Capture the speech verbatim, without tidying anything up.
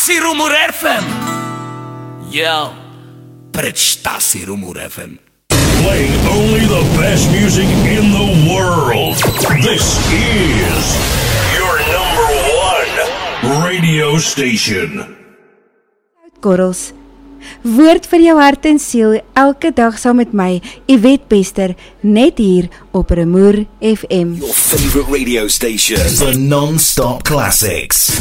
Rumor F M. Yo, prečtasi Rumor F M. Playing only the best music in the world. This is your number one radio station. Korrels. Woord vir jou hart en siel, elke dag saam met my, Yvette Pester, net hier op Rumor F M. Your favorite radio station for non-stop classics.